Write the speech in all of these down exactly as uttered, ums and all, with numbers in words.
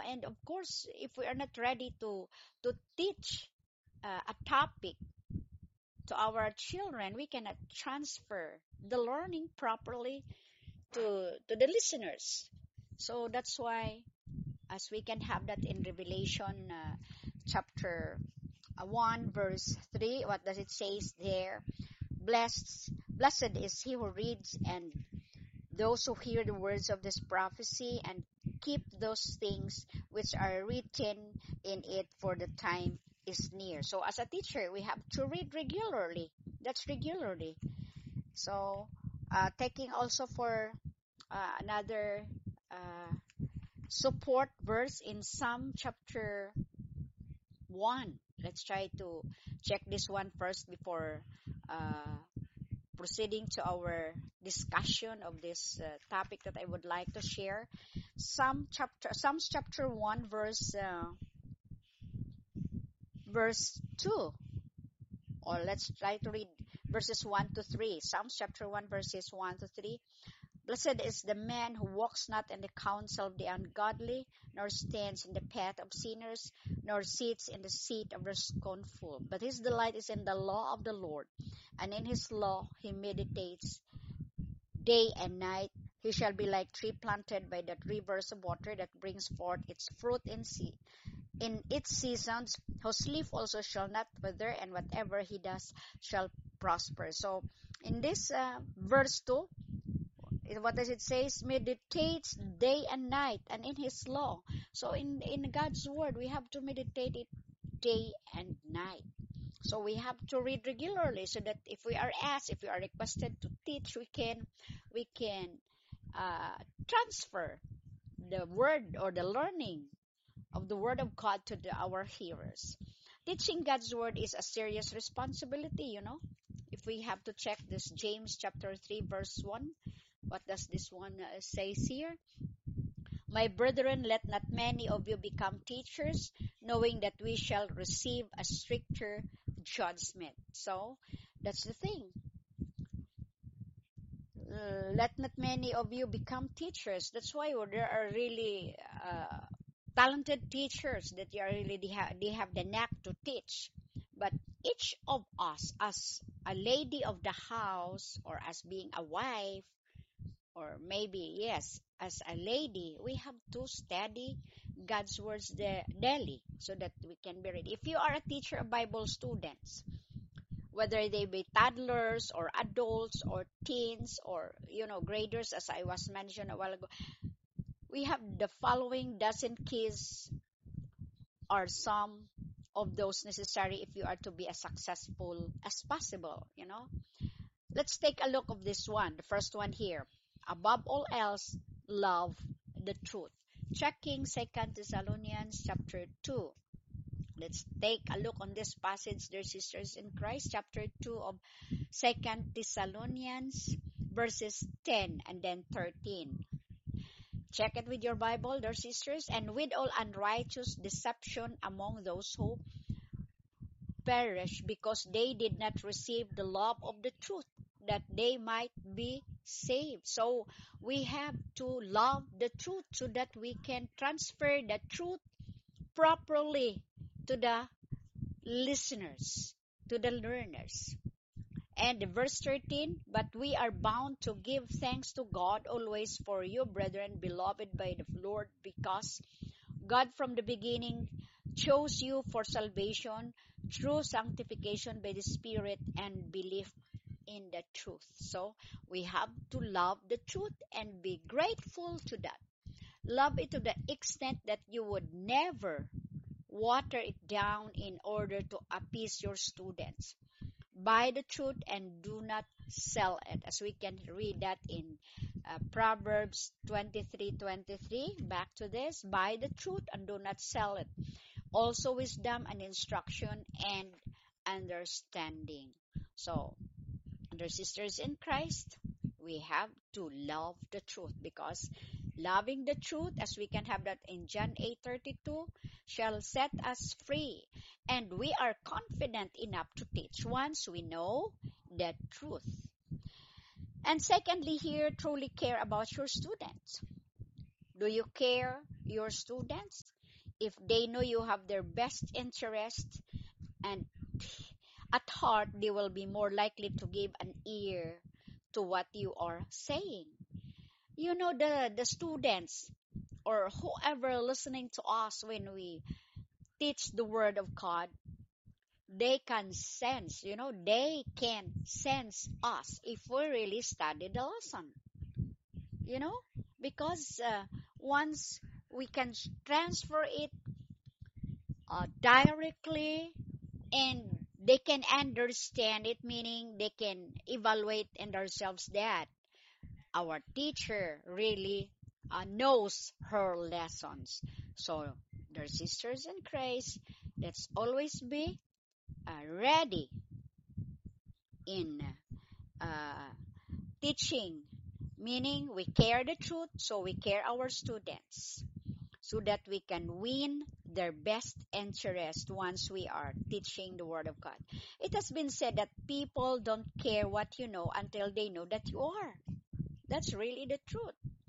And of course, if we are not ready to to teach uh, a topic to our children, we cannot transfer the learning properly to to the listeners. So that's why, as we can have that in Revelation uh, chapter uh, one, verse three, what does it say there? Blessed, blessed is he who reads and those who hear the words of this prophecy and keep those things which are written in it, for the time is near. So as a teacher, we have to read regularly. That's regularly. So uh, taking also for uh, another uh, support verse in Psalm chapter one. Let's try to check this one first before uh, proceeding to our discussion of this uh, topic that I would like to share. Psalm chapter, Psalms chapter one, verse uh, verse two. Or let's try to read verses one to three. Psalms chapter one, verses one to three. Blessed is the man who walks not in the counsel of the ungodly, nor stands in the path of sinners, nor sits in the seat of the scornful. But his delight is in the law of the Lord, and in his law he meditates day and night. He shall be like tree planted by the rivers of water that brings forth its fruit in sea in its seasons, whose leaf also shall not wither, and whatever he does shall prosper. So in this uh, verse two, what does it say? Meditates day and night and in his law. So in in God's word, we have to meditate it day and night. So we have to read regularly, so that if we are asked, if we are requested to teach, we can we can uh, transfer the word or the learning of the word of God to the, our hearers. Teaching God's word is a serious responsibility, you know. If we have to check this James chapter three, verse one, what does this one uh, says here? My brethren, let not many of you become teachers, knowing that we shall receive a stricter judgment. So that's the thing. Uh, let not many of you become teachers. That's why there are really uh, talented teachers that you are really they have, they have the knack to teach. But each of us, as a lady of the house, or as being a wife, or maybe yes, as a lady, we have to study God's words da- daily, so that we can be ready. If you are a teacher of Bible students, whether they be toddlers or adults or teens or you know graders, as I was mentioned a while ago, we have the following dozen keys, or some of those necessary if you are to be as successful as possible. You know, let's take a look of this one. The first one here: above all else, love the truth. Checking Second Thessalonians chapter two. Let's take a look on this passage, dear sisters in Christ, chapter two of Second Thessalonians, verses ten and then thirteen. Check it with your Bible, dear sisters. And with all unrighteous deception among those who perish, because they did not receive the love of the truth, that they might be saved. So we have to love the truth, so that we can transfer the truth properly to the listeners, to the learners. And verse thirteen, but we are bound to give thanks to God always for you, brethren, beloved by the Lord, because God from the beginning chose you for salvation through sanctification by the Spirit and belief in the truth. So we have to love the truth and be grateful to that. Love it to the extent that you would never water it down in order to appease your students. Buy the truth and do not sell it, as we can read that in uh, Proverbs twenty-three twenty-three. Back to this: buy the truth and do not sell it. Also wisdom and instruction and understanding. So, dear sisters in Christ, we have to love the truth, because loving the truth, as we can have that in John eight thirty-two, shall set us free. And we are confident enough to teach once we know the truth. And secondly, here, truly care about your students. Do you care your students? If they know you have their best interest and at heart, they will be more likely to give an ear to what you are saying. You know, the, the students or whoever listening to us when we teach the word of God, they can sense, you know, they can sense us if we really study the lesson, you know, because uh, once we can transfer it uh, directly and they can understand it, meaning they can evaluate in themselves that our teacher really uh, knows her lessons. So, dear sisters in Christ, let's always be uh, ready in uh, teaching, meaning we care the truth, so we care our students, so that we can win their best interest once we are teaching the Word of God. It has been said that people don't care what you know until they know that you are. That's really the truth.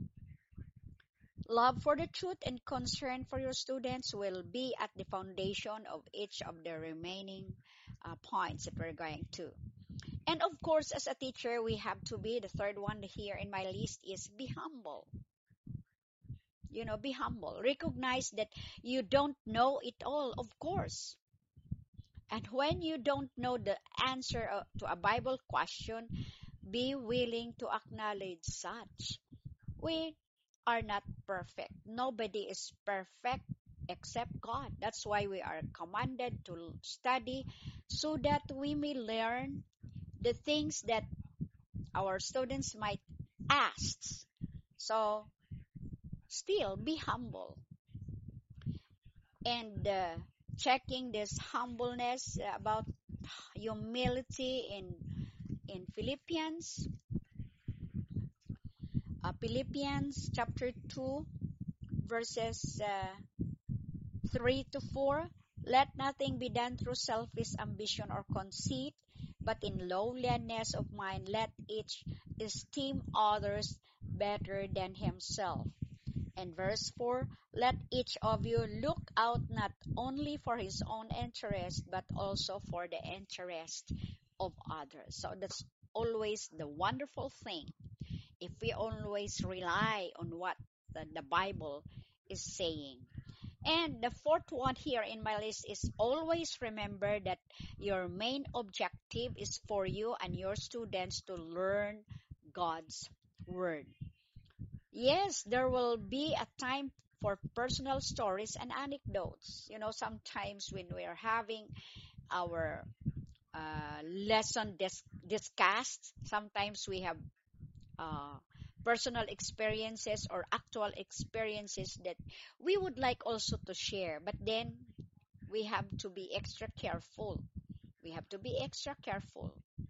Love for the truth and concern for your students will be at the foundation of each of the remaining uh, points that we're going to. And of course, as a teacher, we have to be, the third one here in my list is be humble. You know, be humble. Recognize that you don't know it all, of course. And when you don't know the answer uh, to a Bible question, be willing to acknowledge such. We are not perfect. Nobody is perfect except God. That's why we are commanded to study so that we may learn the things that our students might ask. So, still be humble and uh, checking this humbleness uh, about humility in in Philippians, uh, Philippians chapter two, verses uh, three to four. Let nothing be done through selfish ambition or conceit, but in lowliness of mind let each esteem others better than himself. And verse four, let each of you look out not only for his own interest, but also for the interest of others. So that's always the wonderful thing. If we always rely on what the, the Bible is saying. And the fourth one here in my list is always remember that your main objective is for you and your students to learn God's Word. Yes, there will be a time for personal stories and anecdotes. You know, sometimes when we are having our uh, lesson dis- discussed, sometimes we have uh, personal experiences or actual experiences that we would like also to share. But then we have to be extra careful. We have to be extra careful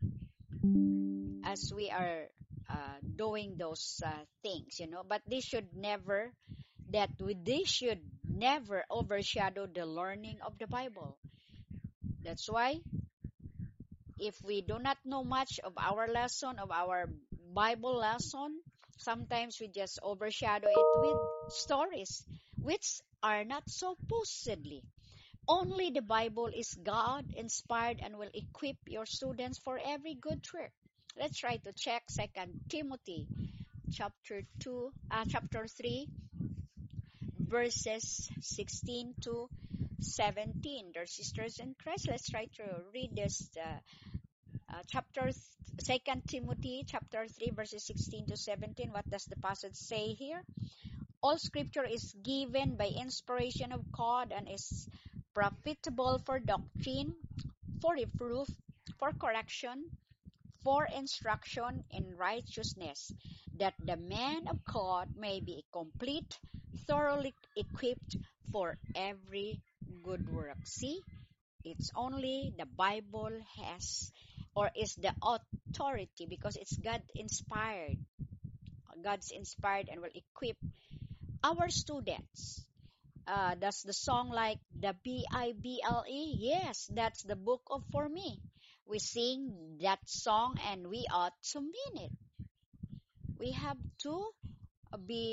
as we are uh, doing those uh, things, you know. But this should never, that we, this should never overshadow the learning of the Bible. That's why if we do not know much of our lesson, of our Bible lesson, sometimes we just overshadow it with stories, which are not supposedly. Only the Bible is God inspired and will equip your students for every good work. Let's try to check Second Timothy chapter two, uh, chapter three, verses sixteen to seventeen. Dear sisters in Christ, let's try to read this uh, uh, chapter Second Timothy chapter three, verses sixteen to seventeen. What does the passage say here? All scripture is given by inspiration of God and is profitable for doctrine, for reproof, for correction, for instruction in righteousness, that the man of God may be complete, thoroughly equipped for every good work. See, it's only the Bible has or is the authority because it's God inspired. God's inspired and will equip our students. Uh, that's the song like the B I B L E. Yes, that's the book of For Me. We sing that song and we ought to mean it. We have to be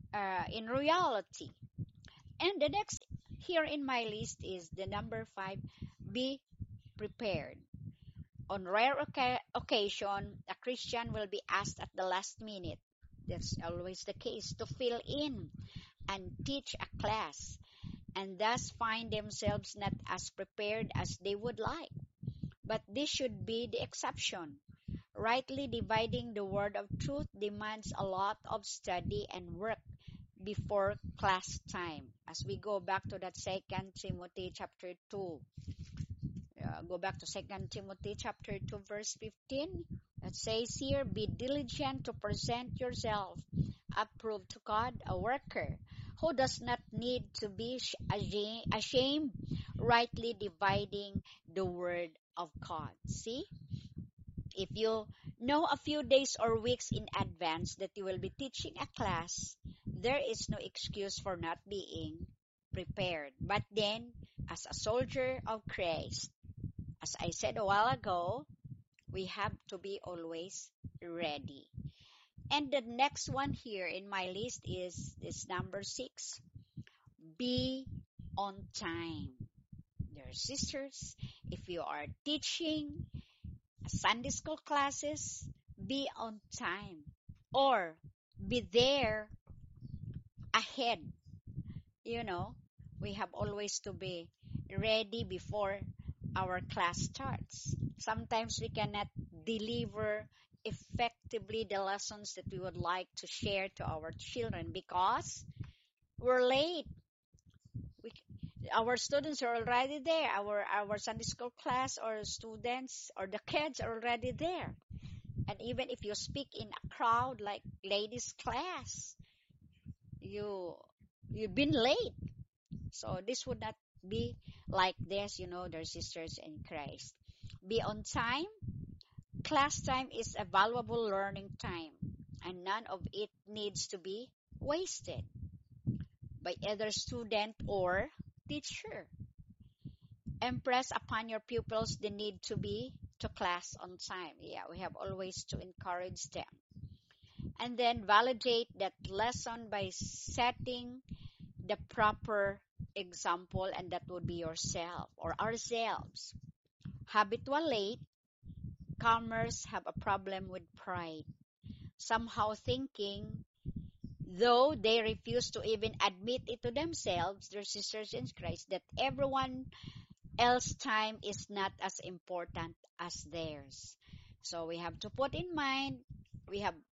uh, in reality. And the next here in my list is the number five, be prepared. On rare oca- occasion, a Christian will be asked at the last minute. That's always the case, to fill in and teach a class, and thus find themselves not as prepared as they would like. But this should be the exception. Rightly dividing the word of truth demands a lot of study and work before class time. As we go back to that Second Timothy chapter two, uh, go back to Second Timothy chapter two, verse fifteen. It says here, be diligent to present yourself approved to God, a worker who does not need to be sh- asha- ashamed, rightly dividing the word of God. See, if you know a few days or weeks in advance that you will be teaching a class, there is no excuse for not being prepared. But then, as a soldier of Christ, as I said a while ago, we have to be always ready. And the next one here in my list is this number six, be on time. Dear sisters, if you are teaching Sunday school classes, be on time or be there ahead. You know, we have always to be ready before our class starts. Sometimes we cannot deliver effectively the lessons that we would like to share to our children because we're late. We, our students are already there. Our our Sunday school class or students or the kids are already there. And even if you speak in a crowd like ladies class, you you've been late. So this would not be like this, you know, dear sisters in Christ. Be on time. Class time is a valuable learning time, and none of it needs to be wasted by either student or teacher. Impress upon your pupils the need to be to class on time. Yeah, we have always to encourage them. And then validate that lesson by setting the proper example, and that would be yourself or ourselves. Habitual late comers have a problem with pride, somehow thinking, though they refuse to even admit it to themselves, their sisters in Christ, that everyone else's time is not as important as theirs. So we have to put in mind, we have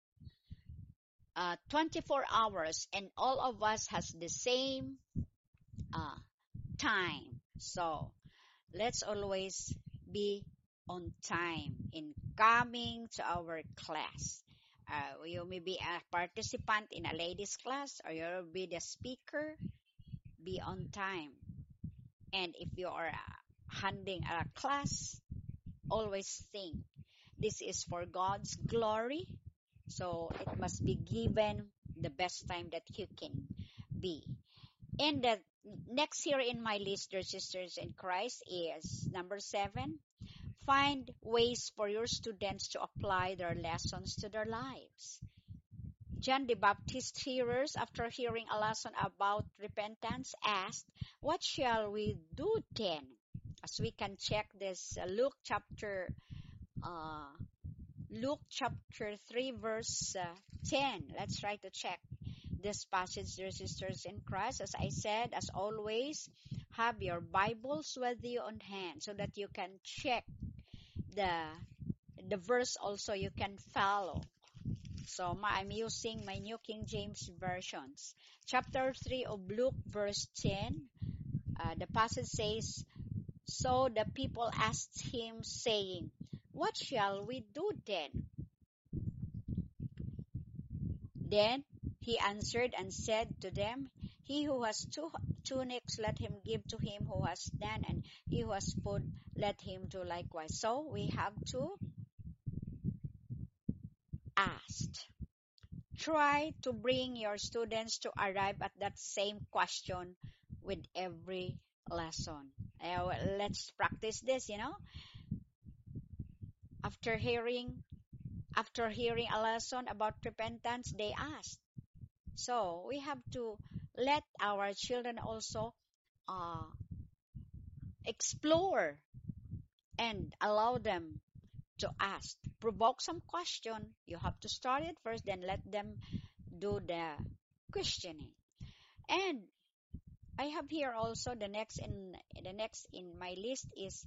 uh, twenty-four hours, and all of us has the same uh, time. So let's always be on time in coming to our class. Uh, you may be a participant in a ladies class or you'll be the speaker. Be on time. And if you are uh, handing a class, always think this is for God's glory. So it must be given the best time that you can be. And the next here in my list, dear sisters in Christ, is number seven. Find ways for your students to apply their lessons to their lives. John the Baptist's hearers, after hearing a lesson about repentance, asked, what shall we do then? As we can check this, uh, Luke chapter uh, Luke chapter three, verse uh, ten. Let's try to check this passage, dear sisters in Christ. As I said, as always, have your Bibles with you on hand so that you can check the the verse also you can follow. So I'm using my New King James versions. Chapter three of Luke, verse ten. Uh, the passage says, so the people asked him, saying, what shall we do then? Then he answered and said to them, he who has two tunics, let him give to him who has none, and he who has food, let him do likewise. So we have to ask. Try to bring your students to arrive at that same question with every lesson. Uh, well, let's practice this, you know. After hearing after hearing a lesson about repentance, they asked. So we have to let our children also uh, explore and allow them to ask. Provoke some question. You have to start it first, then let them do the questioning. And I have here also the next in the next in my list is,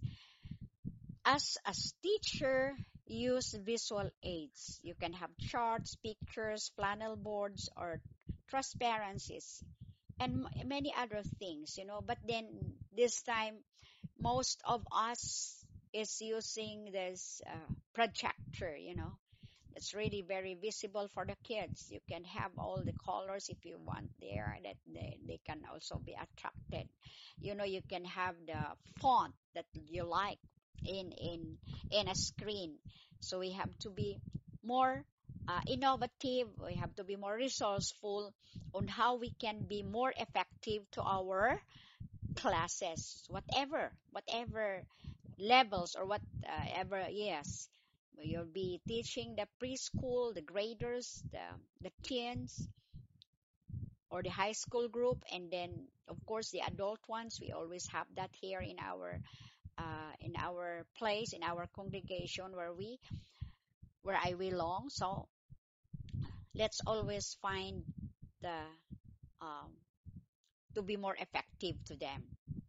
as a teacher, use visual aids. You can have charts, pictures, flannel boards, or transparencies, and m- many other things, you know. But then this time, most of us is using this uh, projector, you know. It's really very visible for the kids. You can have all the colors if you want there, that they, they can also be attracted. You know, you can have the font that you like in in in a screen. So we have to be more uh, innovative. We have to be more resourceful on how we can be more effective to our classes, whatever whatever levels or whatever. Yes, you'll be teaching the preschool, the graders, the the teens, or the high school group, and then of course the adult ones. We always have that here in our uh, in our place, in our congregation where we where I belong. So let's always find the um, to be more effective to them.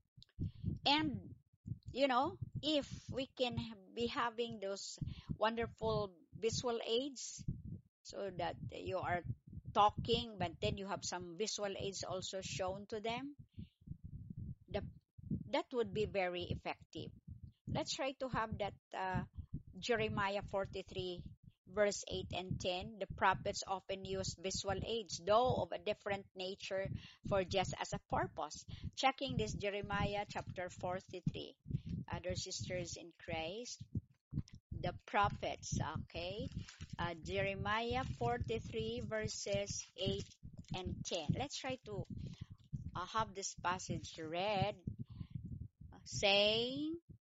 And you know, if we can be having those wonderful visual aids, so that you are talking but then you have some visual aids also shown to them, the, that would be very effective. Let's try to have that. uh, Jeremiah forty-three verse eight and ten. The prophets often use visual aids, though of a different nature, for just as a purpose. Checking this, Jeremiah chapter forty-three. Other sisters in Christ, the prophets, okay? Uh, Jeremiah forty-three verses eight and ten. Let's try to uh, have this passage read, uh, saying,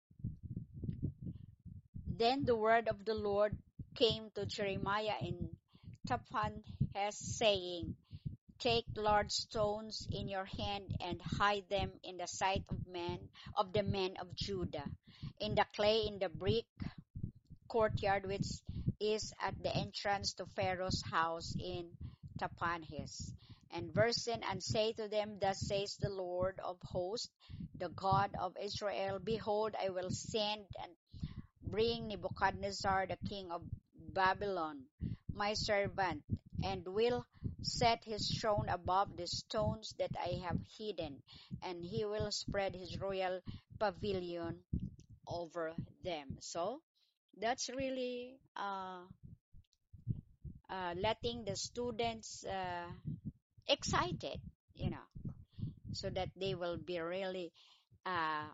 Then the word of the Lord came to Jeremiah in Tappanhes, saying, Take large stones in your hand and hide them in the sight of men of the men of Judah, in the clay in the brick courtyard which is at the entrance to Pharaoh's house in Tappanhes. And verse ten, and say to them, Thus says the Lord of hosts, the God of Israel, Behold, I will send and bring Nebuchadnezzar, the king of Babylon, my servant, and will set his throne above the stones that I have hidden, and he will spread his royal pavilion over them. So that's really uh, uh, letting the students uh, excited, you know, so that they will be really uh,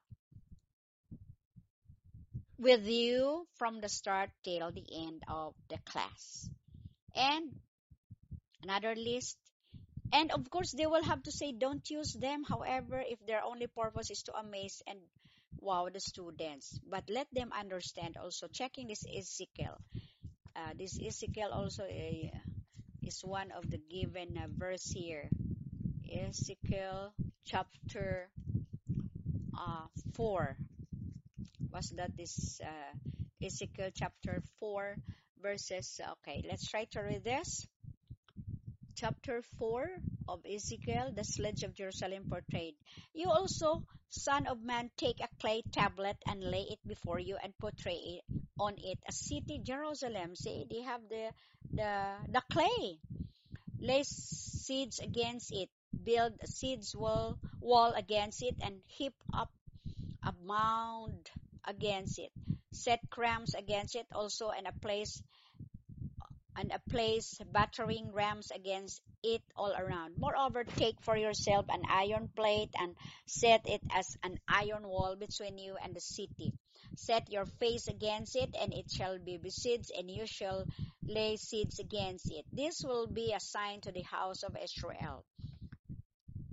with you from the start till the end of the class. And another list. And of course, they will have to say, don't use them. However, if their only purpose is to amaze and wow the students, but let them understand also. Checking this Ezekiel. Uh, this Ezekiel also uh, is one of the given uh, verse here. Ezekiel chapter uh, four. Was that this uh, Ezekiel chapter four verses? Okay, let's try to read this. Chapter four of Ezekiel, the sledge of Jerusalem portrayed. You also, son of man, take a clay tablet and lay it before you and portray it, on it a city, Jerusalem. See, they have the the the clay. Lay seeds against it, build a seeds wall wall against it, and heap up a mound against it. Set cramps against it also, and a place and a place battering rams against it all around. Moreover, take for yourself an iron plate and set it as an iron wall between you and the city. Set your face against it, and it shall be besieged, and you shall lay seeds against it. This will be a sign to the house of Israel.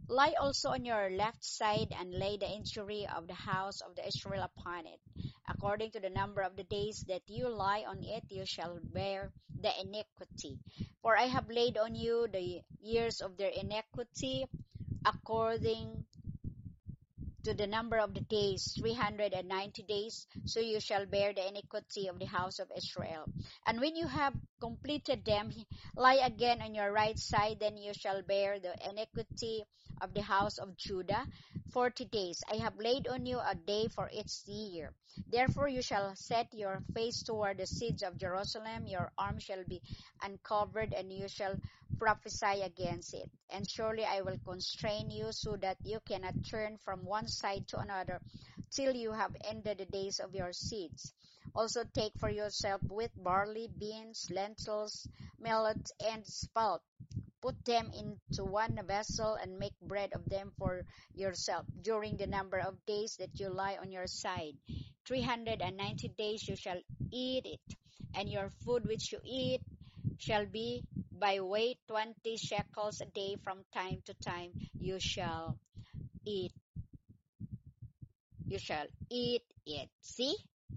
Lie also on your left side and lay the injury of the house of the Israel upon it. According to the number of the days that you lie on it, you shall bear the iniquity. For I have laid on you the years of their iniquity according to the number of the days, three hundred ninety days, so you shall bear the iniquity of the house of Israel. And when you have completed them, lie again on your right side, then you shall bear the iniquity of the house of Judah forty days. I have laid on you a day for each year. Therefore you shall set your face toward the siege of Jerusalem, your arm shall be uncovered, and you shall prophesy against it. And surely I will constrain you so that you cannot turn from one side to another till you have ended the days of your siege. Also take for yourself wheat, barley, beans, lentils, millet, and spelt. Put them into one vessel and make bread of them for yourself during the number of days that you lie on your side. Three hundred and ninety days you shall eat it, and your food which you eat shall be by weight twenty shekels a day. From time to time you shall eat you shall eat it. See,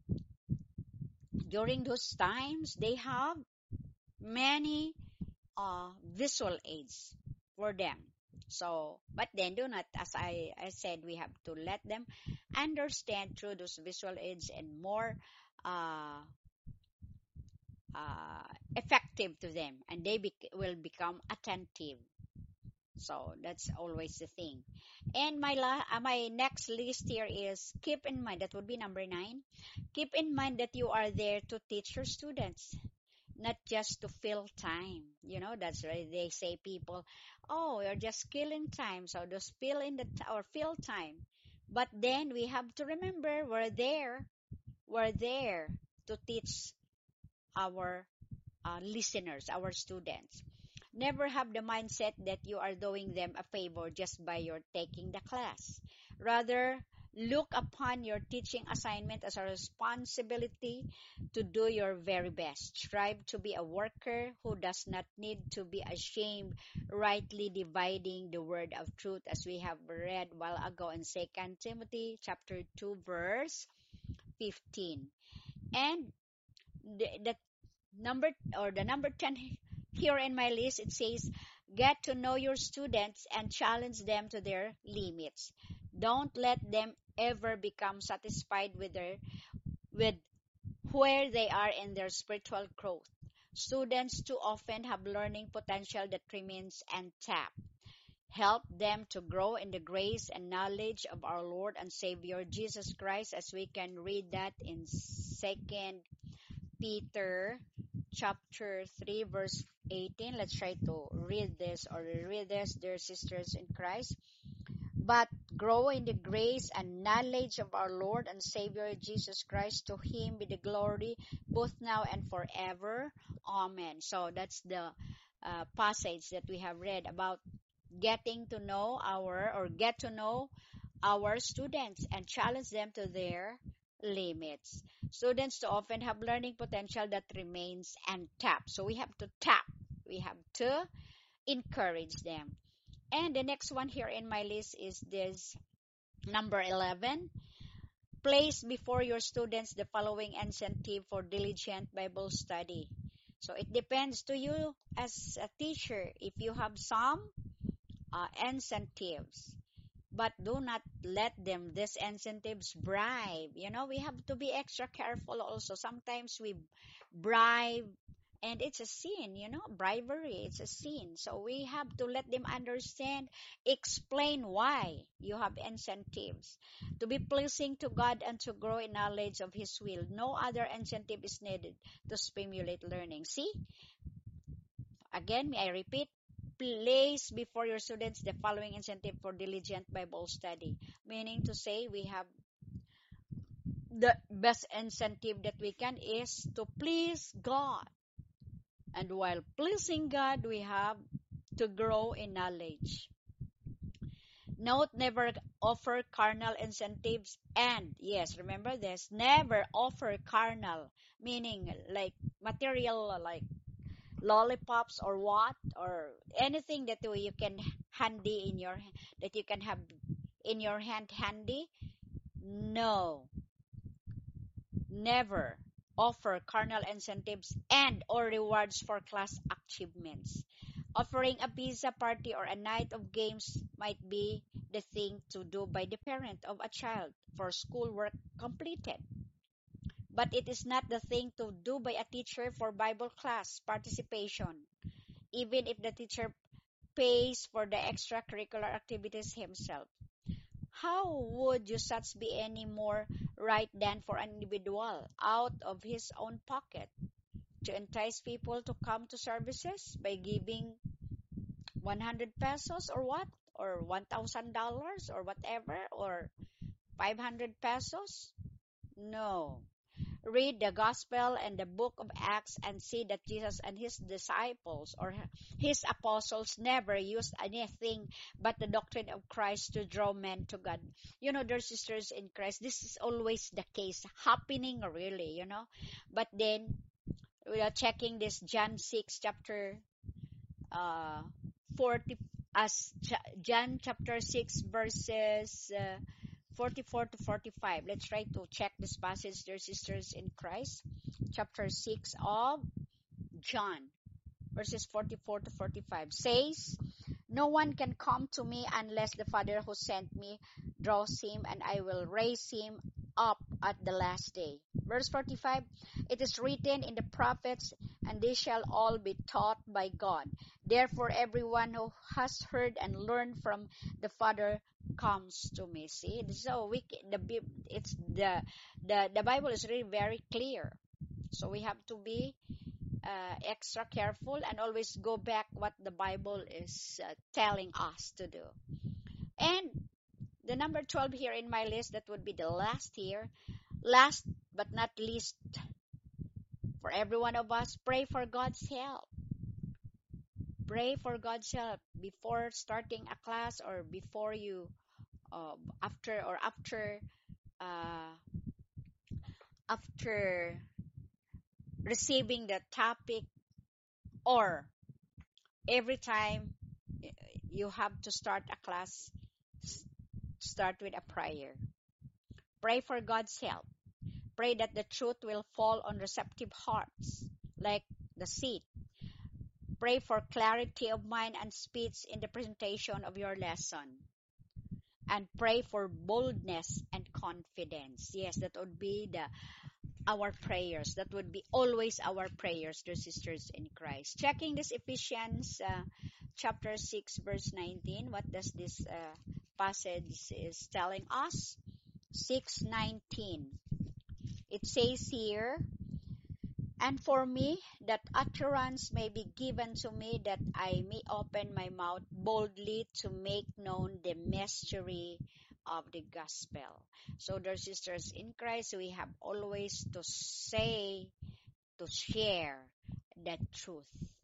during those times they have many uh, visual aids for them. So, but then do not, as I, I said, we have to let them understand through those visual aids and more uh, uh, effective to them, and they bec will become attentive. So that's always the thing. And my la uh, my next list here is keep in mind, that would be number nine. Keep in mind that you are there to teach your students, not just to fill time. You know, that's right. They say people, oh, you're just killing time, so just fill in the t- or fill time. But then we have to remember we're there, we're there to teach our uh, listeners, our students. Never have the mindset that you are doing them a favor just by your taking the class. Rather, look upon your teaching assignment as a responsibility to do your very best. Strive to be a worker who does not need to be ashamed, rightly dividing the word of truth, as we have read a while ago in Second Timothy chapter two verse fifteen. And the, the number or the number ten here in my list, it says get to know your students and challenge them to their limits. Don't let them ever become satisfied with their with where they are in their spiritual growth. Students too often have learning potential that remains untapped. Help them to grow in the grace and knowledge of our Lord and Savior Jesus Christ, as we can read that in Second Peter chapter three verse eighteen. Let's try to read this or read this, dear sisters in Christ. But grow in the grace and knowledge of our Lord and Savior Jesus Christ. To him be the glory both now and forever. Amen. So that's the uh, passage that we have read about getting to know our or get to know our students and challenge them to their limits. Students too often have learning potential that remains untapped. So we have to tap, we have to encourage them. And the next one here in my list is this number eleven. Place before your students the following incentive for diligent Bible study. So it depends to you as a teacher if you have some uh, incentives, but do not let them these incentives bribe. You know, we have to be extra careful also. Sometimes we bribe, and it's a sin, you know, bribery, it's a sin. So we have to let them understand, explain why you have incentives to be pleasing to God and to grow in knowledge of his will. No other incentive is needed to stimulate learning. See, again, may I repeat, place before your students the following incentive for diligent Bible study. Meaning to say, we have the best incentive that we can is to please God. And while pleasing God, we have to grow in knowledge. Note, never offer carnal incentives. And, yes, remember this, never offer carnal, meaning like material, like lollipops or what, or anything that you can handy in your that you can have in your hand handy? No, never offer carnal incentives and or rewards for class achievements. Offering a pizza party or a night of games might be the thing to do by the parent of a child for schoolwork completed. But it is not the thing to do by a teacher for Bible class participation, even if the teacher pays for the extracurricular activities himself. How would you such be any more right than for an individual out of his own pocket to entice people to come to services by giving one hundred pesos or what? Or one thousand dollars or whatever? Or five hundred pesos? No. Read the gospel and the book of Acts and see that Jesus and his disciples or his apostles never used anything but the doctrine of Christ to draw men to God. You know, dear sisters in Christ, this is always the case, happening really, you know. But then we are checking this John six chapter uh forty as Ch- John chapter six verses uh, forty-four to forty-five. Let's try to check this passage, dear sisters in Christ. Chapter six of John, verses forty-four to forty-five says, "No one can come to me unless the Father who sent me draws him, and I will raise him up at the last day." Verse forty-five, "It is written in the prophets, and they shall all be taught by God. Therefore, everyone who has heard and learned from the Father comes to me." See, so we the it's the the the Bible is really very clear. So we have to be uh, extra careful and always go back what the Bible is uh, telling us to do. And the number twelve here in my list, that would be the last here. Last but not least, for every one of us, pray for God's help. Pray for God's help before starting a class or before you, uh, after or after, uh, after receiving the topic, or every time you have to start a class, start with a prayer. Pray for God's help. Pray that the truth will fall on receptive hearts, like the seed. Pray for clarity of mind and speech in the presentation of your lesson. And pray for boldness and confidence. Yes, that would be the our prayers. That would be always our prayers, dear sisters in Christ. Checking this Ephesians uh, chapter six, verse nineteen. What does this uh, passage is telling us? six nineteen. It says here, "And for me, that utterance may be given to me, that I may open my mouth boldly to make known the mystery of the gospel." So, dear sisters in Christ, we have always to say, to share the truth.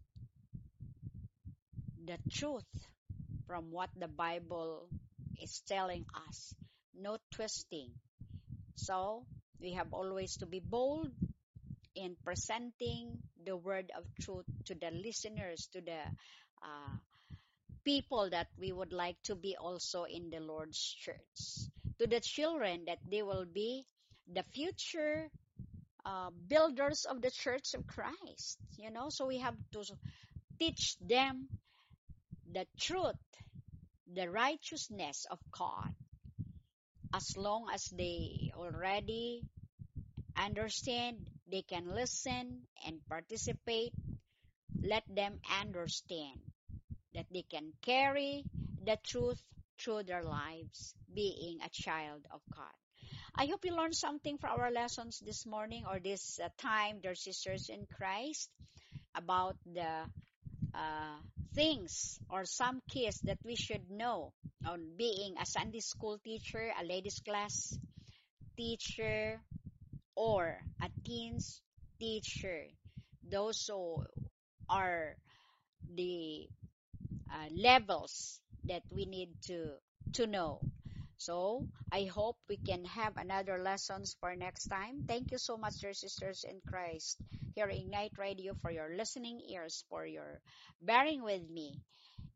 The truth from what the Bible is telling us. No twisting. So, we have always to be bold in presenting the word of truth to the listeners, to the uh, people that we would like to be also in the Lord's church, to the children that they will be the future uh, builders of the church of Christ. You know, so we have to teach them the truth, the righteousness of God. As long as they already understand, they can listen and participate. Let them understand that they can carry the truth through their lives, being a child of God. I hope you learned something from our lessons this morning or this uh, time, dear sisters in Christ, about the uh, things or some keys that we should know on being a Sunday school teacher, a ladies class teacher, or a teens teacher. Those who are the uh, levels that we need to to know. So I hope we can have another lessons for next time. Thank you so much, dear sisters in Christ, here in Ignite Radio, for your listening ears, for your bearing with me.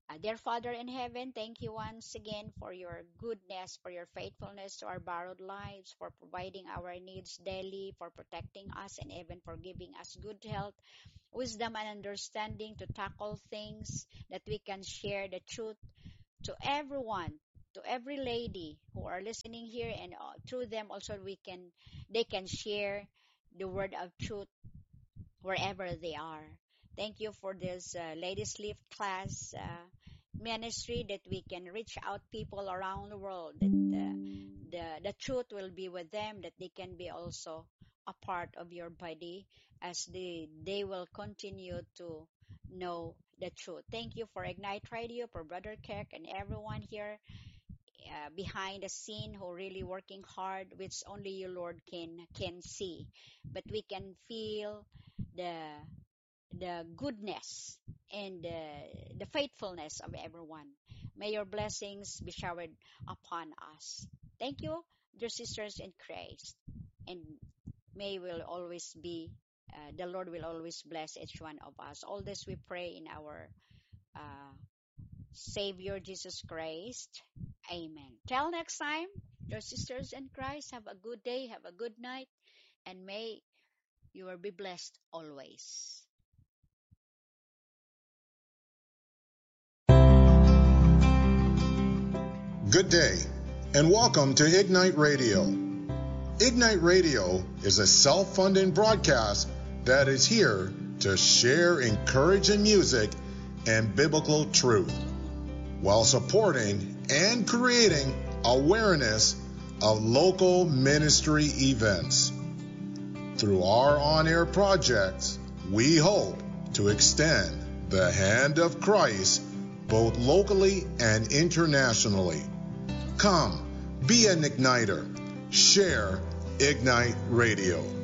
Uh, dear Father in heaven, thank you once again for your goodness, for your faithfulness to our borrowed lives, for providing our needs daily, for protecting us, and even for giving us good health, wisdom, and understanding to tackle things, that we can share the truth to everyone, to every lady who are listening here, and uh, through them also we can they can share the word of truth wherever they are. Thank you for this uh, Ladies Lift class uh, ministry, that we can reach out people around the world, that uh, the the truth will be with them, that they can be also a part of your body, as they they will continue to know the truth. Thank you for Ignite Radio, for Brother Kirk, and everyone here uh, behind the scene who really working hard, which only you, Lord, can can see, but we can feel the the goodness and the, the faithfulness of everyone. May your blessings be showered upon us. Thank you, dear sisters in Christ, and may will always be uh, the Lord will always bless each one of us. All this we pray in our uh, Savior Jesus Christ. Amen. Till next time, dear sisters in Christ, have a good day, have a good night, and may you will be blessed always. Good day, and welcome to Ignite Radio. Ignite Radio is a self-funding broadcast that is here to share encouraging music and biblical truth, while supporting and creating awareness of local ministry events. Through our on-air projects, we hope to extend the hand of Christ both locally and internationally. Come, be an igniter. Share Ignite Radio.